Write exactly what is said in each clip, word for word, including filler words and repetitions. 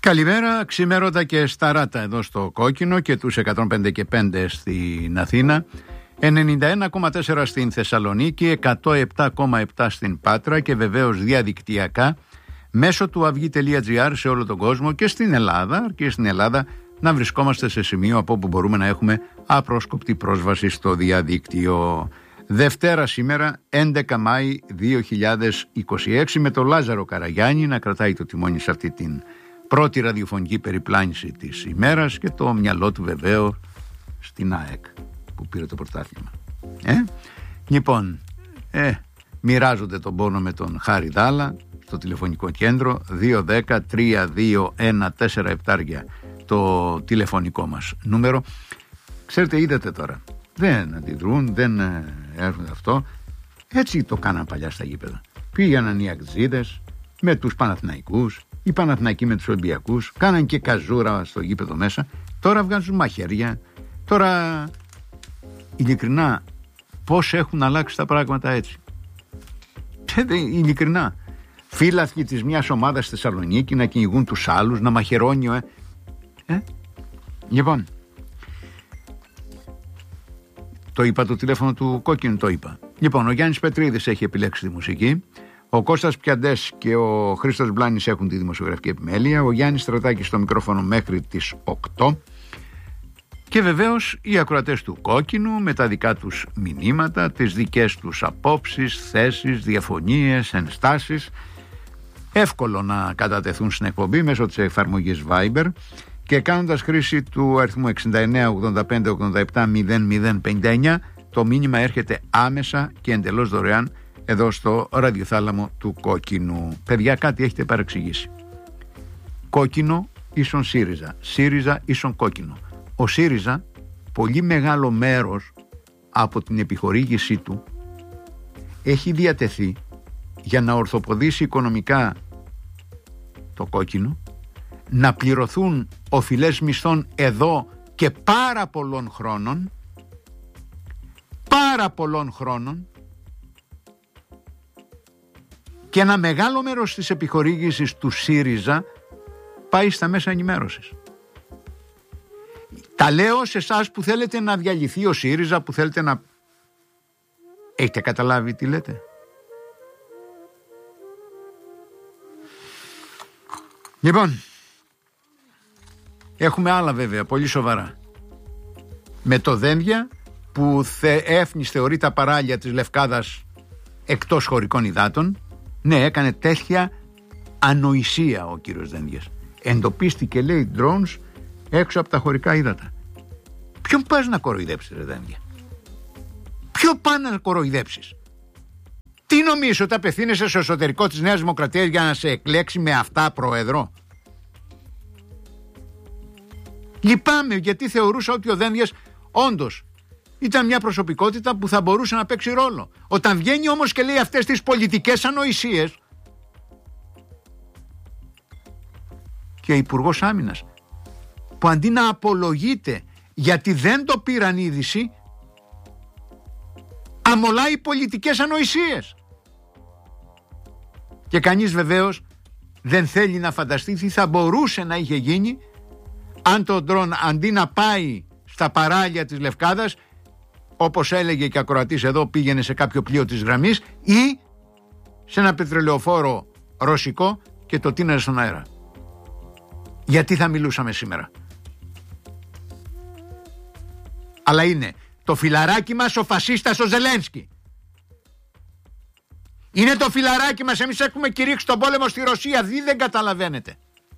Καλημέρα, ξημέρωτα και σταράτα εδώ στο Κόκκινο και τους εκατόν πέντε και πέντε στην Αθήνα, ενενήντα ένα κόμμα τέσσερα στην Θεσσαλονίκη, εκατόν επτά κόμμα επτά στην Πάτρα και βεβαίως διαδικτυακά μέσω του αυγή τελεία τζι άρ σε όλο τον κόσμο και στην Ελλάδα και στην Ελλάδα να βρισκόμαστε σε σημείο από όπου μπορούμε να έχουμε απρόσκοπτη πρόσβαση στο διαδίκτυο. Δευτέρα σήμερα, έντεκα Μάη δύο χιλιάδες είκοσι έξι, με τον Λάζαρο Καραγιάννη να κρατάει το τιμόνι σε αυτή την πρώτη ραδιοφωνική περιπλάνηση της ημέρας και το μυαλό του βεβαίω στην ΑΕΚ που πήρε το πρωτάθλημα. Ε? Λοιπόν, ε, μοιράζονται τον πόνο με τον Χάρη Δάλα στο τηλεφωνικό κέντρο δύο δέκα τρία δύο ένα τέσσερα επτά το τηλεφωνικό μας νούμερο. Ξέρετε, είδατε τώρα, δεν αντιδρούν, δεν έρχονται αυτό. Έτσι το κάναν παλιά στα γήπεδα. Πήγαιναν οι Ακτζίδες με τους Παναθηναϊκούς, οι Παναθηναϊκοί με τους Ολυμπιακούς, κάναν και καζούρα στο γήπεδο μέσα. Τώρα βγάζουν μαχαίρια. Τώρα, ειλικρινά, πώς έχουν αλλάξει τα πράγματα έτσι. Ειλικρινά. Φύλαθλοι της μιας ομάδας στη Θεσσαλονίκη να κυνηγούν τους άλλους, να μαχαιρώνει ο... Ε. ε? Λοιπόν, το είπα το τηλέφωνο του Κόκκινου, το είπα. Λοιπόν, ο Γιάννης Πετρίδης έχει επιλέξει τη μουσική. Ο Κώστας Πιαντές και ο Χρήστος Μπλάνης έχουν τη δημοσιογραφική επιμέλεια. Ο Γιάννης Στρατάκης στο μικρόφωνο μέχρι τις οκτώ. Και βεβαίως οι ακροατές του Κόκκινου με τα δικά τους μηνύματα, τις δικές τους απόψεις, θέσεις, διαφωνίες, ενστάσεις. Εύκολο να κατατεθούν στην εκπομπή μέσω της εφαρμογής Viber και κάνοντας χρήση του αριθμού εξήντα εννέα ογδόντα πέντε ογδόντα επτά μηδέν μηδέν πενήντα εννέα. Το μήνυμα έρχεται άμεσα και εντελώς δωρεάν εδώ στο ραδιοθάλαμο του Κόκκινου. Παιδιά, κάτι έχετε παρεξηγήσει. Κόκκινο ίσον ΣΥΡΙΖΑ, ΣΥΡΙΖΑ ίσον κόκκινο. Ο ΣΥΡΙΖΑ, πολύ μεγάλο μέρος από την επιχορήγησή του έχει διατεθεί για να ορθοποδήσει οικονομικά το Κόκκινο, να πληρωθούν οφειλές μισθών εδώ και πάρα πολλών χρόνων, πάρα πολλών χρόνων, και ένα μεγάλο μέρος της επιχορήγησης του ΣΥΡΙΖΑ πάει στα μέσα ενημέρωσης. Τα λέω σε εσάς που θέλετε να διαλυθεί ο ΣΥΡΙΖΑ, που θέλετε να... Έχετε καταλάβει τι λέτε? Λοιπόν, έχουμε άλλα βέβαια, πολύ σοβαρά. Με το Δένδια που θε, έφνης θεωρεί τα παράλια της Λευκάδας εκτός χωρικών υδάτων. Ναι, έκανε τέτοια ανοησία ο κύριος Δένδιας. Εντοπίστηκε, λέει, drones έξω από τα χωρικά ύδατα. Ποιον πας να κοροϊδέψεις, ρε Δένδια? Ποιον πας να κοροϊδέψεις? Τι νομίζεις, ότι απευθύνεσαι στο εσωτερικό της Νέας Δημοκρατίας για να σε εκλέξει με αυτά πρόεδρο? Λυπάμαι, γιατί θεωρούσα ότι ο Δένδιας όντως ήταν μια προσωπικότητα που θα μπορούσε να παίξει ρόλο. Όταν βγαίνει όμως και λέει αυτές τις πολιτικές ανοησίες, και ο Υπουργός Άμυνας που αντί να απολογείται γιατί δεν το πήραν είδηση, αμολάει πολιτικές ανοησίες. Και κανείς βεβαίως δεν θέλει να φανταστεί τι θα μπορούσε να είχε γίνει αν το ντρόν αντί να πάει στα παράλια της Λευκάδας, όπως έλεγε και ακροατής εδώ, πήγαινε σε κάποιο πλοίο της γραμμής ή σε ένα πετρελαιοφόρο ρωσικό και το τίναζε στον αέρα. Γιατί θα μιλούσαμε σήμερα? Αλλά είναι το φιλαράκι μας ο φασίστας ο Ζελένσκι. Είναι το φιλαράκι μας. Εμείς έχουμε κηρύξει τον πόλεμο στη Ρωσία. Δι δεν καταλαβαίνετε.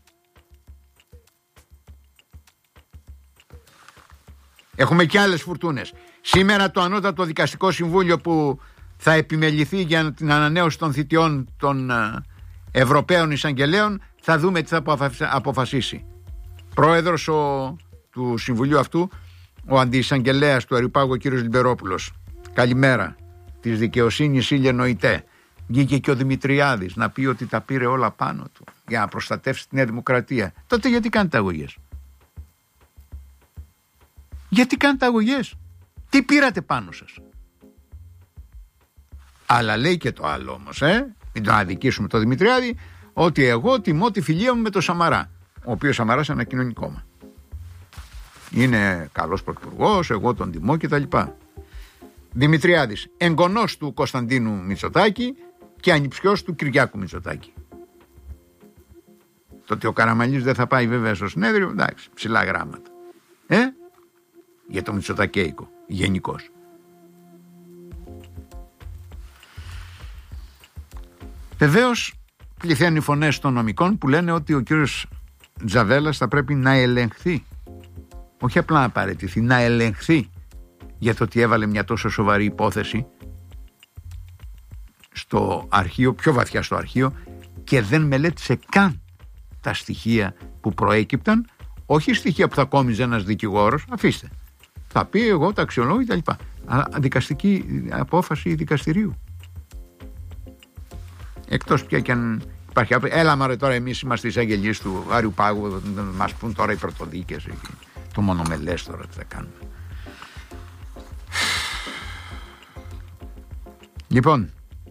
Έχουμε και άλλες φουρτούνες. Σήμερα το Ανώτατο Δικαστικό Συμβούλιο που θα επιμεληθεί για την ανανέωση των θητιών των Ευρωπαίων Εισαγγελέων, θα δούμε τι θα αποφασίσει. Πρόεδρος ο, του Συμβουλίου αυτού, ο αντιεισαγγελέας του Αριουπάγου, ο κύριος Λιμπερόπουλος. Καλημέρα. Της δικαιοσύνης ήλιε νοητέ. Βγήκε και ο Δημητριάδης να πει ότι τα πήρε όλα πάνω του για να προστατεύσει τη Νέα Δημοκρατία. Τότε γιατί κάνετε αγωγές? Γιατί κάνετε αγωγές? Τι πήρατε πάνω σας? Αλλά λέει και το άλλο όμως, ε? Μην τον αδικήσουμε το Δημητριάδη, ότι εγώ τιμώ τη φιλία μου με το Σαμαρά. ο οποίος Σαμαράς ανακοινώνει κόμμα. Είναι καλός πρωθυπουργός, εγώ τον τιμώ κτλ. Δημητριάδης, εγγονός του Κωνσταντίνου Μητσοτάκη και ανιψιός του Κυριάκου Μητσοτάκη. Το ότι ο Καραμανλής δεν θα πάει βέβαια στο συνέδριο, εντάξει, ψηλά γράμματα. Ε, για το Μητσοτακέικο, γενικώς. Βεβαίως πληθαίνουν οι φωνές των νομικών που λένε ότι ο κύριος Τζαβέλας θα πρέπει να ελεγχθεί. Όχι απλά να παραιτηθεί, να ελεγχθεί για το ότι έβαλε μια τόσο σοβαρή υπόθεση στο αρχείο, πιο βαθιά στο αρχείο, και δεν μελέτησε καν τα στοιχεία που προέκυπταν, όχι στοιχεία που θα κόμιζε ένας δικηγόρος, αφήστε. Θα πει εγώ τα αξιολόγω κτλ. Αλλά δικαστική απόφαση δικαστηρίου. Εκτός πια κι αν υπάρχει. Έλα μωρέ, τώρα εμείς είμαστε εισαγγελείς του Άριου Πάγου, μας πούν τώρα οι πρωτοδίκες, το μονομελές τώρα τι θα κάνουμε. Λοιπόν,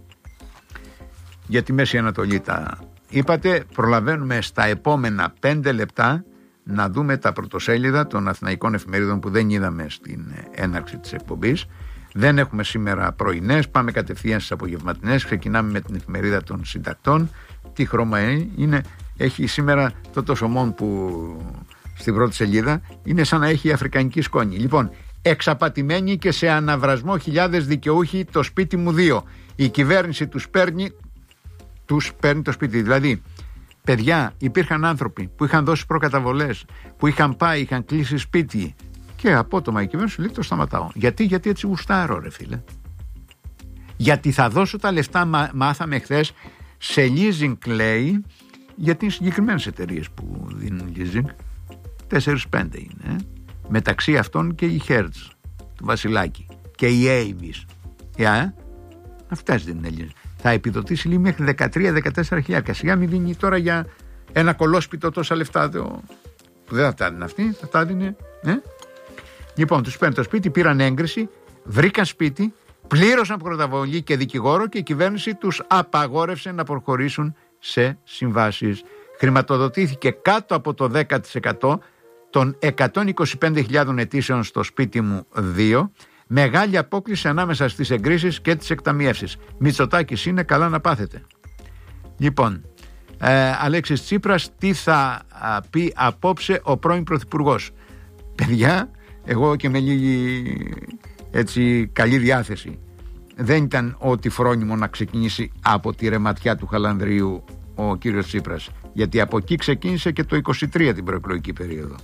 για τη Μέση Ανατολή τα είπατε. Προλαβαίνουμε στα επόμενα πέντε λεπτά να δούμε τα πρωτοσέλιδα των αθηναϊκών εφημερίδων που δεν είδαμε στην έναρξη της εκπομπής. Δεν έχουμε σήμερα πρωινές, πάμε κατευθείαν στις απογευματινές. Ξεκινάμε με την εφημερίδα των συντακτών. Τι χρώμα είναι? Έχει σήμερα το τοσομόν που στην πρώτη σελίδα είναι σαν να έχει αφρικανική σκόνη. Λοιπόν, εξαπατημένοι και σε αναβρασμό χιλιάδες δικαιούχοι, το σπίτι μου δύο. Η κυβέρνηση τους παίρνει, τους παίρνει το σπίτι. Δηλαδή, παιδιά, υπήρχαν άνθρωποι που είχαν δώσει προκαταβολές, που είχαν πάει, είχαν κλείσει σπίτι, και απότομα η κυβέρνηση λέει το σταματάω. Γιατί, γιατί έτσι γουστάρω ρε φίλε. Γιατί θα δώσω τα λεφτά, μα, μάθαμε χθες, σε leasing, λέει, γιατί είναι συγκεκριμένες εταιρείες που δίνουν leasing. τέσσερα πέντε είναι. Ε? Μεταξύ αυτών και η Hertz, του Βασιλάκη, και η Avis. Ε? Αυτές δίνουν leasing. Θα επιδοτήσει λέει μέχρι δεκατρία με δεκατέσσερα χιλιάδες. Σιγά μην δίνει τώρα για ένα κολόσπιτο τόσα λεφτά το... που δεν θα τα δίνει αυτή, θα τα δίνει. Ε? Λοιπόν, τους παίρνει το σπίτι, πήραν έγκριση, βρήκαν σπίτι, πλήρωσαν προταβολή και δικηγόρο και η κυβέρνηση τους απαγόρευσε να προχωρήσουν σε συμβάσεις. Χρηματοδοτήθηκε κάτω από το δέκα τοις εκατό των εκατόν είκοσι πέντε χιλιάδες αιτήσεων στο σπίτι μου δύο. Μεγάλη απόκληση ανάμεσα στις εγκρίσεις και τις εκταμιεύσεις. Μητσοτάκης είναι, καλά να πάθετε. Λοιπόν, ε, Αλέξης Τσίπρας, τι θα α, πει απόψε ο πρώην πρωθυπουργός? Παιδιά, εγώ και με λίγη έτσι καλή διάθεση, δεν ήταν ό,τι φρόνιμο να ξεκινήσει από τη ρεματιά του Χαλανδρίου ο κύριος Τσίπρας, γιατί από εκεί ξεκίνησε και το είκοσι τρία την προεκλογική περίοδο,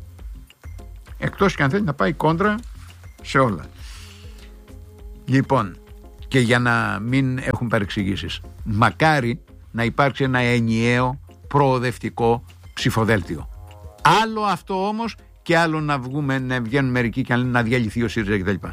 εκτός και αν θέλει να πάει κόντρα σε όλα. Λοιπόν, και για να μην έχουν παρεξηγήσεις, μακάρι να υπάρξει ένα ενιαίο προοδευτικό ψηφοδέλτιο. Άλλο αυτό όμως, και άλλο να βγούμε, να βγαίνουν μερικοί και να διαλυθεί ο ΣΥΡΙΖΑ κτλ.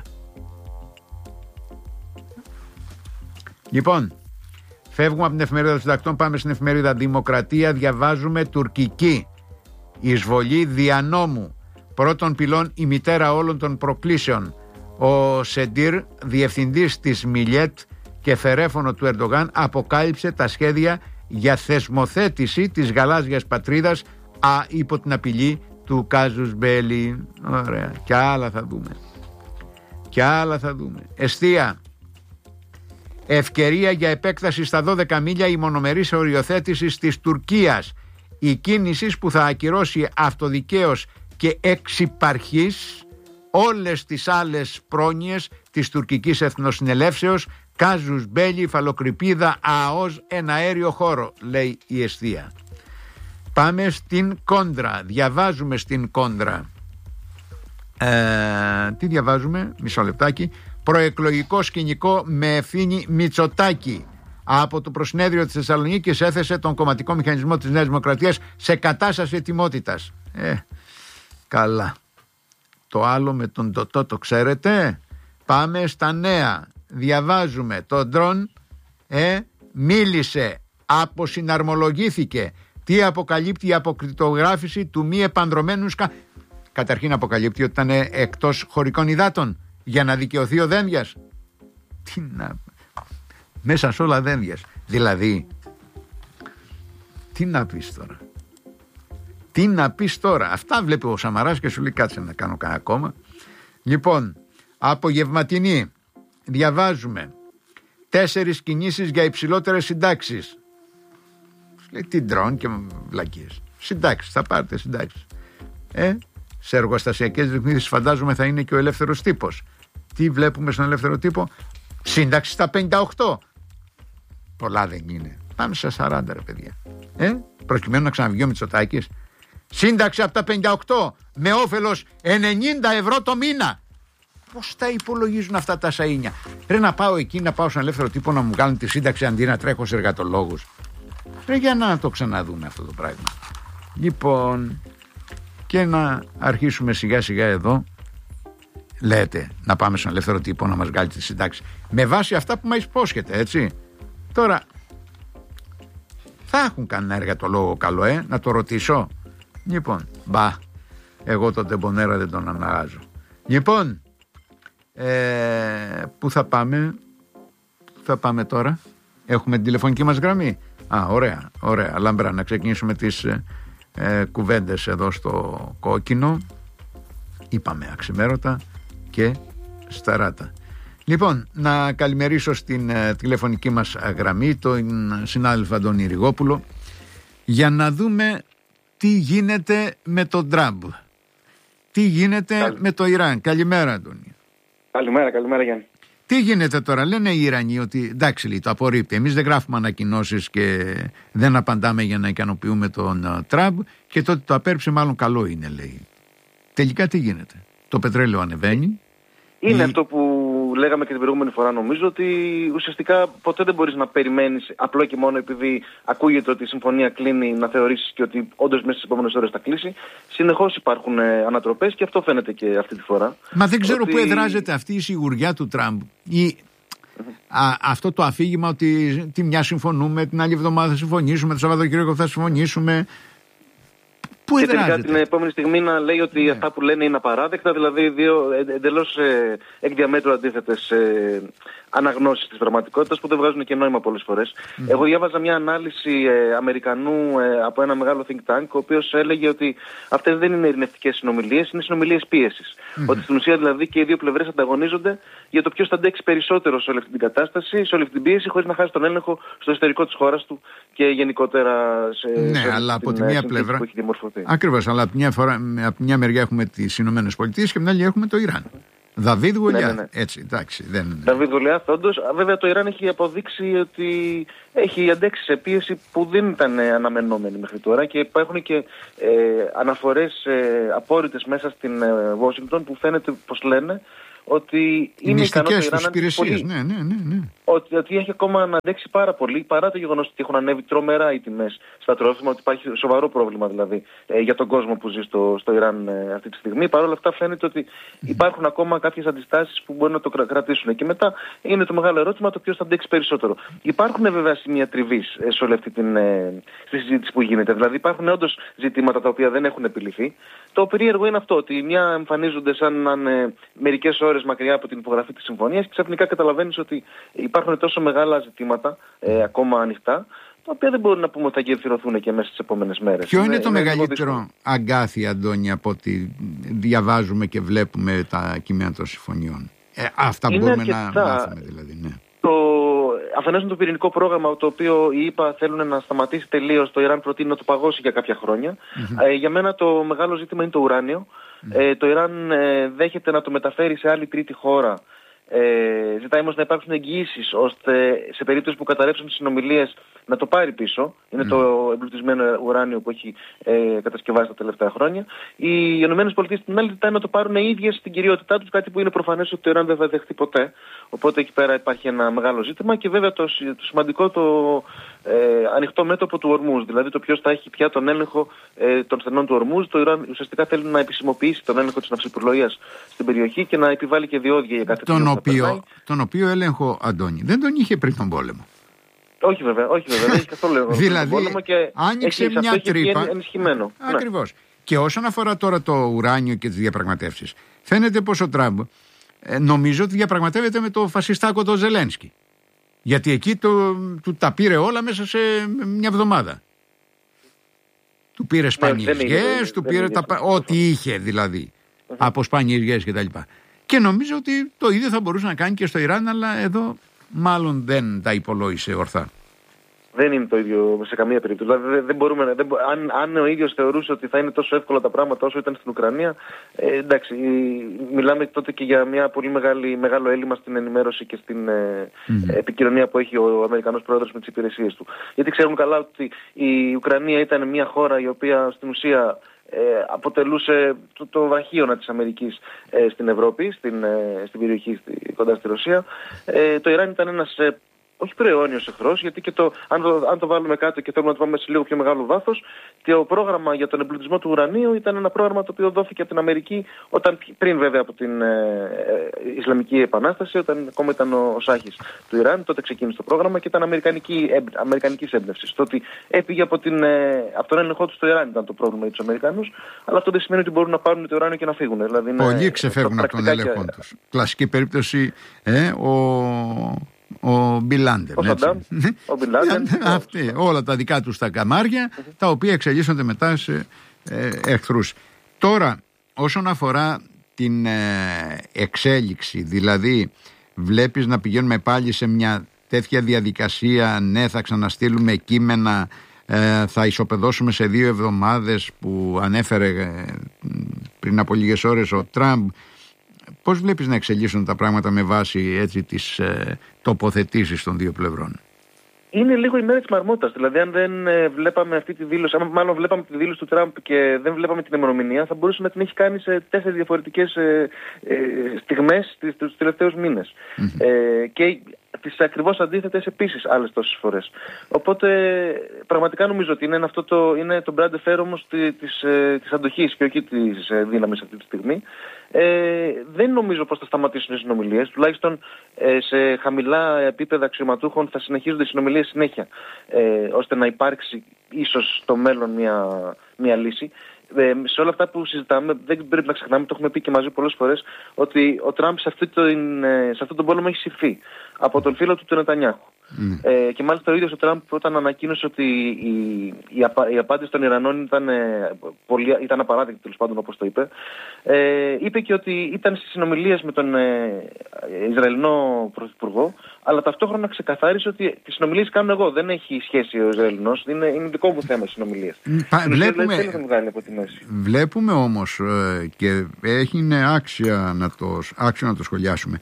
Λοιπόν, φεύγουμε από την εφημερίδα των συντακτών, πάμε στην εφημερίδα Δημοκρατία. Διαβάζουμε τουρκική εισβολή δια νόμου. Πρώτον πυλών η μητέρα όλων των προκλήσεων. Ο Σεντήρ, διευθυντής της Μιλιέτ και φερέφωνο του Ερντογάν, αποκάλυψε τα σχέδια για θεσμοθέτηση της γαλάζιας πατρίδας α, υπό την απειλή του Κάζους Μπέλι. Ωραία, και άλλα θα δούμε. Και άλλα θα δούμε. Εστία. Ευκαιρία για επέκταση στα δώδεκα μίλια η μονομερής οριοθέτησης της Τουρκίας. Η κίνηση που θα ακυρώσει αυτοδικαίως και εξυπαρχής όλες τις άλλες πρόνοιες της τουρκικής εθνοσυνελεύσεως, Κάζους Μπέλι, Φαλοκρηπίδα, ΑΟΣ, ένα αέριο χώρο, λέει η Εστία. Πάμε στην Κόντρα. Διαβάζουμε στην Κόντρα. Ε, τι διαβάζουμε? Μισό λεπτάκι. Προεκλογικό σκηνικό με ευθύνη Μητσοτάκη. Από το προσυνέδριο της Θεσσαλονίκης έθεσε τον κομματικό μηχανισμό της Νέας Δημοκρατίας σε κατάσταση ετοιμότητας. Ε, καλά. Το άλλο με τον Τωτό το ξέρετε. Πάμε στα νέα. Διαβάζουμε. Το ντρόν ε, μίλησε, αποσυναρμολογήθηκε. Τι αποκαλύπτει η αποκρυπτογράφηση του μη επανδρωμένου σκα... Καταρχήν αποκαλύπτει ότι ήταν εκτός χωρικών υδάτων για να δικαιωθεί ο Δένδιας. Τι να... Μέσα σε όλα Δένδιας. Δηλαδή, τι να πεις τώρα. Τι να πεις τώρα? Αυτά βλέπει ο Σαμαράς και σου λέει κάτσε να κάνω κανένα ακόμα. Λοιπόν, απογευματινή διαβάζουμε τέσσερις κινήσεις για υψηλότερες συντάξεις. Λέει τι ντρόν και βλακίες. Συντάξεις, θα πάρετε συντάξεις. Ε, σε εργοστασιακές ρυθμίσεις φαντάζομαι θα είναι και ο ελεύθερος τύπος. Τι βλέπουμε στον ελεύθερο τύπο? Σύνταξη στα πενήντα οκτώ. Πολλά δεν είναι. Πάμε στα σαράντα ρε παιδιά. Ε, προκειμένου να ξαναβγεί ο Μητσοτάκης. Σύνταξη από τα πενήντα οκτώ με όφελος ενενήντα ευρώ το μήνα. Πώς τα υπολογίζουν αυτά τα σαΐνια? Ρε να πάω εκεί, να πάω στον ελεύθερο τύπο να μου βγάλουν τη σύνταξη αντί να τρέχω σε εργατολόγους. Ρε για να το ξαναδούμε αυτό το πράγμα. Λοιπόν, και να αρχίσουμε σιγά σιγά εδώ. Λέτε να πάμε στον ελεύθερο τύπο να μας βγάλει τη συντάξη με βάση αυτά που μας υπόσχεται, έτσι. Τώρα θα έχουν κανένα εργατολόγο καλό, ε, να το ρωτήσω. Λοιπόν, μπα, εγώ τον τεμπονέρα δεν τον αναγάζω. Λοιπόν, ε, πού θα πάμε? Πού θα πάμε τώρα? Έχουμε την τηλεφωνική μας γραμμή. Α, ωραία, ωραία. Λάμπρα, να ξεκινήσουμε τις ε, ε, κουβέντες εδώ στο κόκκινο. Είπαμε αξιμέρωτα και σταράτα. Λοιπόν, να καλημερίσω στην ε, τηλεφωνική μας γραμμή τον συνάδελφο Αντώνη Ριγόπουλο για να δούμε τι γίνεται με τον Τραμπ. Τι γίνεται Καλη... με το Ιράν. Καλημέρα, Αντώνη. Καλημέρα, καλημέρα Γιάννη. Τι γίνεται τώρα? Λένε οι Ιρανοί ότι εντάξει, λέει, το απορρίπτει. Εμείς δεν γράφουμε ανακοινώσεις και δεν απαντάμε για να ικανοποιούμε τον uh, Τραμπ και το ότι το απέρριψε μάλλον καλό είναι, λέει. Τελικά τι γίνεται? Το πετρέλαιο ανεβαίνει. Είναι η... αυτό που λέγαμε και την προηγούμενη φορά, νομίζω, ότι ουσιαστικά ποτέ δεν μπορείς να περιμένεις απλό και μόνο επειδή ακούγεται ότι η συμφωνία κλείνει να θεωρήσεις και ότι όντως μέσα στις επόμενες ώρες θα κλείσει. Συνεχώς υπάρχουν ε, ανατροπές και αυτό φαίνεται και αυτή τη φορά. Μα δεν ξέρω ότι... πού εδράζεται αυτή η σιγουριά του Τραμπ. Η... Α, αυτό το αφήγημα ότι τη μια συμφωνούμε, την άλλη εβδομάδα θα συμφωνήσουμε, το Σαββατοκύριακο θα συμφωνήσουμε. Πού και τελικά την επόμενη στιγμή να λέει ότι ναι. αυτά που λένε είναι απαράδεκτα, δηλαδή δύο εντελώς ε, εκ διαμέτρου αντίθετες ε, αναγνώσεις της πραγματικότητας που δεν βγάζουν και νόημα πολλές φορές. Mm. Εγώ διάβαζα μια ανάλυση ε, Αμερικανού ε, από ένα μεγάλο think tank, ο οποίος έλεγε ότι αυτές δεν είναι ειρηνευτικές συνομιλίες, είναι συνομιλίες πίεσης. Mm. Ότι στην ουσία δηλαδή και οι δύο πλευρές ανταγωνίζονται για το ποιος θα αντέξει περισσότερο σε όλη αυτή την κατάσταση, σε όλη αυτή την πίεση, χωρίς να χάσει τον έλεγχο στο εσωτερικό της χώρας του και γενικότερα σε, ναι, σε αλλά από τη μία πλευρά. Που έχει διαμορφωθεί. Ακριβώς, αλλά από μια, φορά, από μια μεριά έχουμε τις Ηνωμένες Πολιτείες και από την άλλη έχουμε το Ιράν. Δαβίδ Γολιάθ. Ναι, ναι, ναι. Έτσι, εντάξει. Δεν... Δαβίδ Γολιάθ, όντως. Βέβαια το Ιράν έχει αποδείξει ότι έχει αντέξει σε πίεση που δεν ήταν αναμενόμενη μέχρι τώρα και υπάρχουν και ε, αναφορές ε, απόρριτες μέσα στην Washington που φαίνεται πως λένε ότι είναι ικανό το Ιράν να πολύ, ναι, ναι, ναι, ναι. Ότι, ότι έχει ακόμα να αντέξει πάρα πολύ παρά το γεγονός ότι έχουν ανέβει τρομερά οι τιμές στα τρόφιμα, ότι υπάρχει σοβαρό πρόβλημα δηλαδή ε, για τον κόσμο που ζει στο, στο Ιράν ε, αυτή τη στιγμή. Παρ' όλα αυτά φαίνεται ότι υπάρχουν ακόμα κάποιες αντιστάσεις που μπορεί να το κρα, κρατήσουν. Και μετά είναι το μεγάλο ερώτημα το ποιος θα αντέξει περισσότερο. Υπάρχουν βέβαια σημεία τριβής ε, σε όλη αυτή την ε, στη συζήτηση που γίνεται. Δηλαδή υπάρχουν όντως ζητήματα τα οποία δεν έχουν επιληθεί. Το περίεργο είναι αυτό, ότι μια εμφανίζονται σαν να είναι μερικές ώρες μακριά από την υπογραφή της συμφωνίας και ξαφνικά καταλαβαίνεις ότι υπάρχουν τόσο μεγάλα ζητήματα ε, ακόμα ανοιχτά, τα οποία δεν μπορούν να πούμε ότι θα γεφυρωθούν και μέσα στις επόμενες μέρες. Ποιο είναι, είναι το είναι μεγαλύτερο αγκάθι, Αντώνη, από ό,τι διαβάζουμε και βλέπουμε τα κείμενα των συμφωνιών? Ε, αυτά είναι μπορούμε αρκετά... να μάθουμε δηλαδή, ναι. Το... Αφενός είναι το πυρηνικό πρόγραμμα, το οποίο οι ΗΠΑ θέλουν να σταματήσει τελείως, το Ιράν προτείνει να το παγώσει για κάποια χρόνια. Mm-hmm. Ε, για μένα το μεγάλο ζήτημα είναι το ουράνιο. Mm-hmm. Ε, το Ιράν ε, δέχεται να το μεταφέρει σε άλλη τρίτη χώρα. Ε, ζητάει όμως να υπάρξουν εγγυήσεις ώστε σε περίπτωση που καταρρεύσουν τις συνομιλίες να το πάρει πίσω. Είναι mm. το εμπλουτισμένο ουράνιο που έχει ε, κατασκευάσει τα τελευταία χρόνια. Οι ΗΠΑ την άλλη ζητάει να το πάρουν οι ίδιες στην κυριότητά τους, κάτι που είναι προφανές ότι το Ιράν δεν θα δεχτεί ποτέ. Οπότε εκεί πέρα υπάρχει ένα μεγάλο ζήτημα και βέβαια το, το σημαντικό το ε, ανοιχτό μέτωπο του Ορμούζ, δηλαδή το ποιος θα έχει πια τον έλεγχο ε, των στενών του Ορμούζ. Το Ιράν ουσιαστικά θέλει να επισημοποιήσει τον έλεγχο της ναυσιπλοείας στην περιοχή και να επιβάλλει και διόδια για κάθε τον οποίο, τον οποίο έλεγχο, Αντώνη, δεν τον είχε πριν τον πόλεμο. Όχι βέβαια, όχι βέβαια, δεν έχει καθόλου έλεγχο. Δηλαδή, και άνοιξε έχει, μια τρύπα. Ενισχυμένο. Ακριβώς. Ναι. Και όσον αφορά τώρα το ουράνιο και τις διαπραγματεύσεις, φαίνεται πως ο Τραμπ ε, νομίζω ότι διαπραγματεύεται με το φασιστάκο το Ζελένσκι. Γιατί εκεί το, του τα πήρε όλα μέσα σε μια εβδομάδα. Του πήρε σπανιές, του πήρε τα, ό,τι είχε δηλαδή, uh-huh. από σπανιές κτλ. Και, και νομίζω ότι το ίδιο θα μπορούσε να κάνει και στο Ιράν, αλλά εδώ μάλλον δεν τα υπολόγισε ορθά. Δεν είναι το ίδιο σε καμία περίπτωση. Δηλαδή, δεν μπορούμε, δεν, αν, αν ο ίδιος θεωρούσε ότι θα είναι τόσο εύκολα τα πράγματα όσο ήταν στην Ουκρανία, ε, εντάξει, μιλάμε τότε και για μια πολύ μεγάλη, μεγάλο έλλειμμα στην ενημέρωση και στην ε, mm-hmm. επικοινωνία που έχει ο Αμερικανός πρόεδρος με τις υπηρεσίες του. Γιατί ξέρουν καλά ότι η Ουκρανία ήταν μια χώρα η οποία στην ουσία ε, αποτελούσε το, το βραχίωνα της Αμερικής ε, στην Ευρώπη, στην, ε, στην περιοχή στη, κοντά στη Ρωσία. Ε, το Ιράν ήταν ένας ε, όχι προαιώνιος εχθρός, γιατί και το, αν, το, αν το βάλουμε κάτω και θέλουμε να το πάμε σε λίγο πιο μεγάλο βάθος, το πρόγραμμα για τον εμπλουτισμό του ουρανίου ήταν ένα πρόγραμμα το οποίο δόθηκε από την Αμερική όταν, πριν βέβαια από την ε, ε, Ισλαμική Επανάσταση, όταν ακόμα ήταν ο, ο Σάχης του Ιράν, τότε ξεκίνησε το πρόγραμμα και ήταν αμερικανική, ε, αμερικανικής έμπνευσης. Το ότι έφυγε από, την, ε, από τον έλεγχό του στο Ιράν ήταν το πρόβλημα για τους Αμερικανούς, αλλά αυτό δεν σημαίνει ότι μπορούν να πάρουν το ουράνιο και να φύγουν. Δηλαδή, πολλοί ξεφεύγουν από τον έλεγχό και... τους. Κλασική περίπτωση, ε, ο... Ο Μπιλάντερ. Ο Σαντάμ, ο Μπιλάντερ. Αυτοί, όλα τα δικά τους τα καμάρια, mm-hmm. τα οποία εξελίσσονται μετά σε ε, εχθρούς. Τώρα, όσον αφορά την ε, εξέλιξη, δηλαδή βλέπεις να πηγαίνουμε πάλι σε μια τέτοια διαδικασία, ναι θα ξαναστείλουμε κείμενα, ε, θα ισοπεδώσουμε σε δύο εβδομάδες που ανέφερε ε, πριν από λίγες ώρες ο Τραμπ. Πώς βλέπεις να εξελίσσουν τα πράγματα με βάση έτσι τις ε, τοποθετήσεις των δύο πλευρών? Είναι λίγο η μέρα της μαρμότας. Δηλαδή, αν δεν ε, βλέπαμε αυτή τη δήλωση, αν μάλλον βλέπαμε τη δήλωση του Τραμπ και δεν βλέπαμε την ημερομηνία, θα μπορούσε να την έχει κάνει σε τέσσερις διαφορετικές ε, ε, στιγμές τους τελευταίους μήνες. Mm-hmm. Ε, και τις ακριβώς αντίθετες επίσης άλλες τόσες φορές. Οπότε πραγματικά νομίζω ότι είναι αυτό το, είναι το brand fair όμως της, της αντοχής και όχι της δύναμης αυτή τη στιγμή. Ε, δεν νομίζω πως θα σταματήσουν οι συνομιλίες, τουλάχιστον ε, σε χαμηλά επίπεδα αξιωματούχων θα συνεχίζονται οι συνομιλίες συνέχεια, ε, ώστε να υπάρξει ίσως στο μέλλον μια, μια λύση. Ε, σε όλα αυτά που συζητάμε, δεν πρέπει να ξεχνάμε, το έχουμε πει και μαζί πολλές φορές, ότι ο Τραμπ σε, αυτή το, σε αυτόν τον πόλεμο έχει συρθεί από τον φίλο του του Νετανιάχου. Mm. Ε, και μάλιστα ο ίδιος ο Τραμπ όταν ανακοίνωσε ότι η, η, απα, η απάντηση των Ιρανών ήταν, ε, πολύ, ήταν απαράδεκτη, τέλος πάντων όπως το είπε, ε, είπε και ότι ήταν στις συνομιλίες με τον ε, Ισραηλινό Πρωθυπουργό, αλλά ταυτόχρονα ξεκαθάρισε ότι τις συνομιλίες κάνω εγώ, δεν έχει σχέση ο Ισραηλινός, είναι, είναι δικό μου θέμα οι συνομιλίες. Πα, βλέπουμε, από τη μέση. Βλέπουμε όμως ε, και έχει άξια να το, άξιο να το σχολιάσουμε,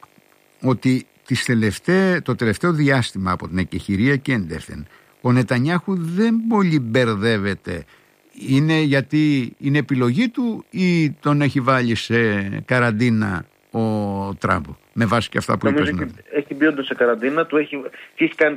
ότι τις τελευταί, το τελευταίο διάστημα από την εκεχηρία και εντεύθεν ο Νετανιάχου δεν πολύ μπερδεύεται. Είναι γιατί είναι επιλογή του ή τον έχει βάλει σε καραντίνα ο Τραμπ, με βάση και αυτά που είπες? Έχει, έχει μπει όντως σε καραντίνα, του έχει, και έχει κάνει